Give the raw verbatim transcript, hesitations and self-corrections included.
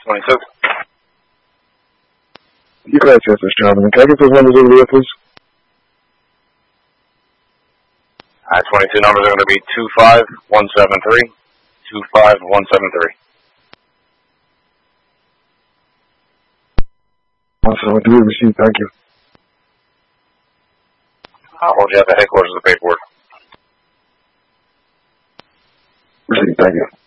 twenty-two. You can access this, Jonathan. Can I get those numbers over there, please? Alright, twenty-two numbers are going to be two five one seven three, two five one seven three. one seven three, received, thank you. I'll hold you at the headquarters of the paperwork. Received, thank you.